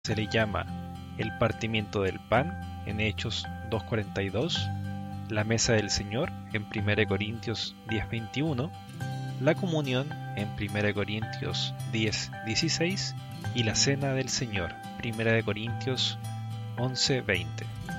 se le llama el partimiento del pan en Hechos 2:42, la mesa del Señor en 1 Corintios 10:21, la comunión en 1 Corintios 10:16 y la cena del Señor, 1 Corintios 11:20.